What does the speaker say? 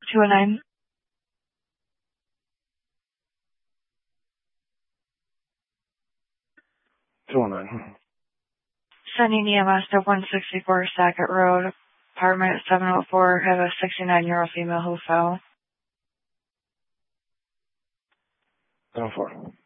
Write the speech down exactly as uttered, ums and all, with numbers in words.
two oh nine. two oh nine. Sending E M S to one sixty-four Sackett Road, apartment seven oh four. Have a sixty-nine-year-old female who fell. seven oh four.